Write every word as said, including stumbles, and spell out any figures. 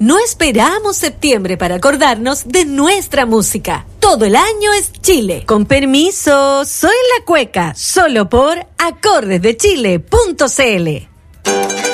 No esperamos septiembre para acordarnos de nuestra música. Todo el año es Chile. Con permiso, soy la cueca, solo por acordes de chile punto c l.